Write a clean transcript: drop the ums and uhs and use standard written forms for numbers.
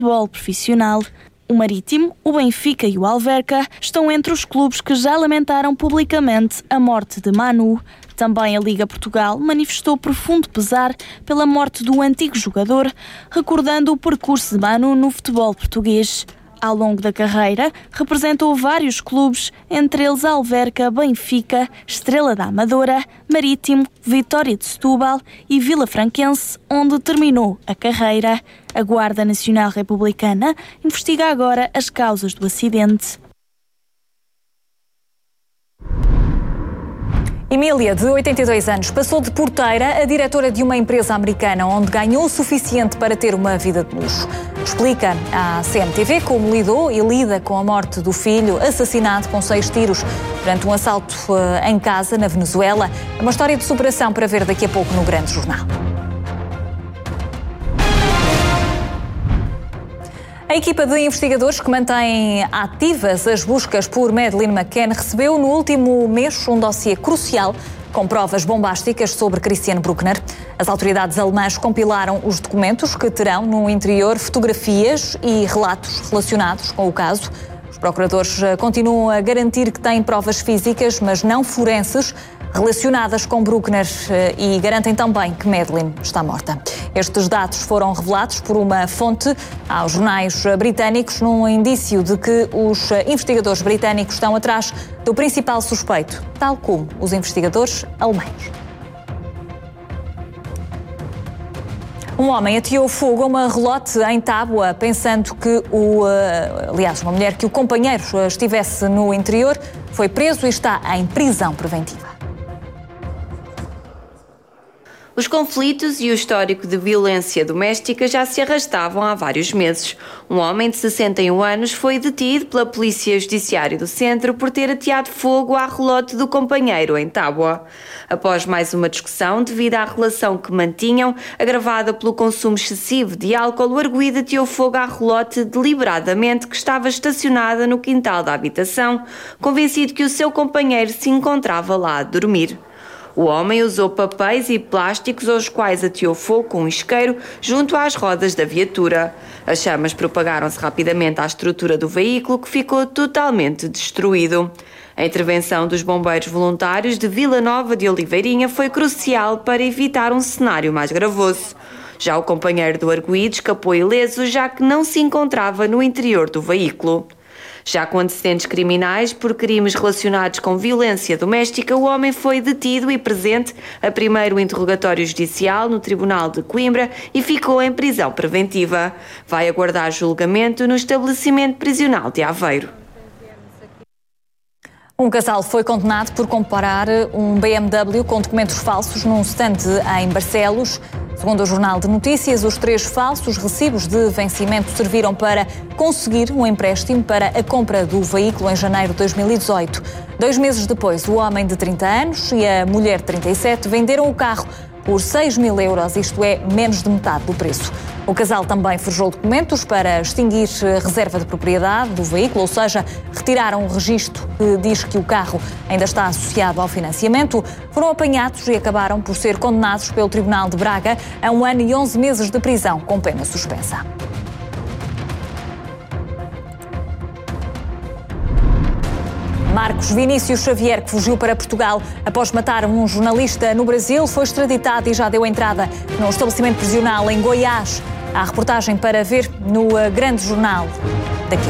futebol profissional. O Marítimo, o Benfica e o Alverca estão entre os clubes que já lamentaram publicamente a morte de Manu. Também a Liga Portugal manifestou profundo pesar pela morte do antigo jogador, recordando o percurso de Manu no futebol português. Ao longo da carreira, representou vários clubes, entre eles Alverca, Benfica, Estrela da Amadora, Marítimo, Vitória de Setúbal e Vila Franquense, onde terminou a carreira. A Guarda Nacional Republicana investiga agora as causas do acidente. Emília, de 82 anos, passou de porteira a diretora de uma empresa americana onde ganhou o suficiente para ter uma vida de luxo. Explica à CMTV como lidou e lida com a morte do filho assassinado com 6 tiros durante um assalto em casa na Venezuela. É uma história de superação para ver daqui a pouco no Grande Jornal. A equipa de investigadores que mantém ativas as buscas por Madeleine McCann recebeu no último mês um dossiê crucial com provas bombásticas sobre Christian Bruckner. As autoridades alemãs compilaram os documentos que terão no interior fotografias e relatos relacionados com o caso. Os procuradores continuam a garantir que têm provas físicas, mas não forenses, relacionadas com Bruckner e garantem também que Madeleine está morta. Estes dados foram revelados por uma fonte aos jornais britânicos num indício de que os investigadores britânicos estão atrás do principal suspeito, tal como os investigadores alemães. Um homem ateou fogo a uma relote em Tábua, pensando que uma mulher que o companheiro estivesse no interior, foi preso e está em prisão preventiva. Os conflitos e o histórico de violência doméstica já se arrastavam há vários meses. Um homem de 61 anos foi detido pela Polícia Judiciária do Centro por ter ateado fogo à relote do companheiro em Tábua. Após mais uma discussão devido à relação que mantinham, agravada pelo consumo excessivo de álcool, o arguido ateou fogo à relote deliberadamente que estava estacionada no quintal da habitação, convencido que o seu companheiro se encontrava lá a dormir. O homem usou papéis e plásticos aos quais ateou fogo com um isqueiro junto às rodas da viatura. As chamas propagaram-se rapidamente à estrutura do veículo, que ficou totalmente destruído. A intervenção dos bombeiros voluntários de Vila Nova de Oliveirinha foi crucial para evitar um cenário mais gravoso. Já o companheiro do arguido escapou ileso, já que não se encontrava no interior do veículo. Já com antecedentes criminais por crimes relacionados com violência doméstica, o homem foi detido e presente a primeiro interrogatório judicial no Tribunal de Coimbra e ficou em prisão preventiva. Vai aguardar julgamento no estabelecimento prisional de Aveiro. Um casal foi condenado por comparar um BMW com documentos falsos num stand em Barcelos. Segundo o Jornal de Notícias, os 3 falsos recibos de vencimento serviram para conseguir um empréstimo para a compra do veículo em janeiro de 2018. 2 meses depois, o homem de 30 anos e a mulher de 37 venderam o carro por 6.000 euros, isto é, menos de metade do preço. O casal também forjou documentos para extinguir a reserva de propriedade do veículo, ou seja, retiraram o registro que diz que o carro ainda está associado ao financiamento. Foram apanhados e acabaram por ser condenados pelo Tribunal de Braga a 1 ano e 11 meses de prisão, com pena suspensa. Marcos Vinícius Xavier, que fugiu para Portugal após matar um jornalista no Brasil, foi extraditado e já deu entrada no estabelecimento prisional em Goiás. Há reportagem para ver no Grande Jornal.